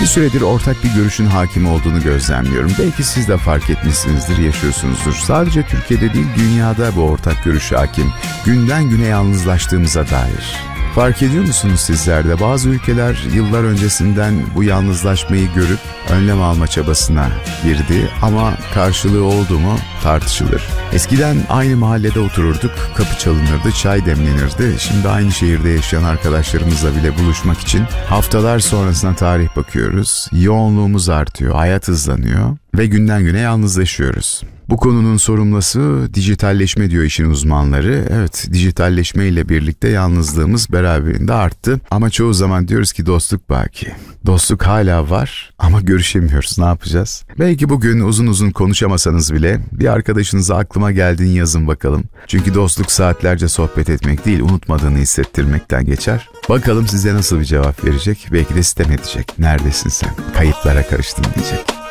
Bir süredir ortak bir görüşün hakim olduğunu gözlemliyorum. Belki siz de fark etmişsinizdir, yaşıyorsunuzdur. Sadece Türkiye'de değil, dünyada bu ortak görüş hakim. Günden güne yalnızlaştığımıza dair. Fark ediyor musunuz sizler de? Bazı ülkeler yıllar öncesinden bu yalnızlaşmayı görüp önlem alma çabasına girdi ama karşılığı oldu mu tartışılır. Eskiden aynı mahallede otururduk, kapı çalınırdı, çay demlenirdi. Şimdi aynı şehirde yaşayan arkadaşlarımızla bile buluşmak için haftalar sonrasına tarih bakıyoruz. Yoğunluğumuz artıyor, hayat hızlanıyor ve günden güne yalnızlaşıyoruz. Bu konunun sorumlusu dijitalleşme diyor işin uzmanları. Evet, dijitalleşme ile birlikte yalnızlığımız beraberinde arttı. Ama çoğu zaman diyoruz ki dostluk baki. Dostluk hala var ama görüşemiyoruz. Ne yapacağız? Belki bugün uzun uzun konuşamasanız bile bir arkadaşınıza aklıma geldiğini yazın bakalım. Çünkü dostluk saatlerce sohbet etmek değil, unutmadığını hissettirmekten geçer. Bakalım size nasıl bir cevap verecek? Belki de sitem edecek. Neredesin sen? Kayıplara karıştın diyecek.